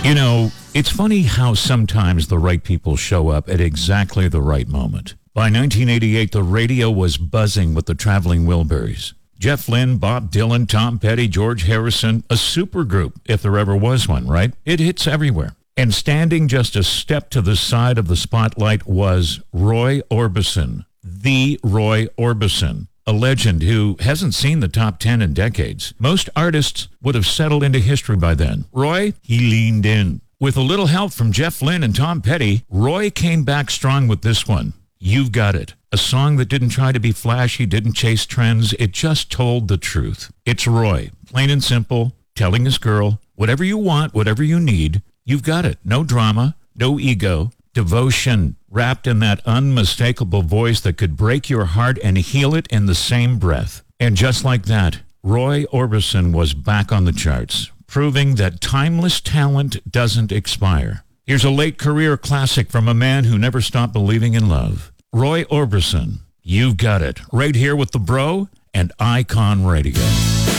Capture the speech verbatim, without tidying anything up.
You know, it's funny how sometimes the right people show up at exactly the right moment. By nineteen eighty-eight, the radio was buzzing with the Traveling Wilburys. Jeff Lynne, Bob Dylan, Tom Petty, George Harrison, a supergroup, if there ever was one, right? It hits everywhere. And standing just a step to the side of the spotlight was Roy Orbison, the Roy Orbison, a legend who hasn't seen the top ten in decades. Most artists would have settled into history by then. Roy, he leaned in. With a little help from Jeff Lynne and Tom Petty, Roy came back strong with this one. You've Got It. A song that didn't try to be flashy, didn't chase trends. It just told the truth. It's Roy, plain and simple, telling his girl, whatever you want, whatever you need, you've got it. No drama, no ego, devotion, wrapped in that unmistakable voice that could break your heart and heal it in the same breath. And just like that, Roy Orbison was back on the charts, proving that timeless talent doesn't expire. Here's a late career classic from a man who never stopped believing in love. Roy Orbison, You've Got It, right here with the Bro and Icon Radio.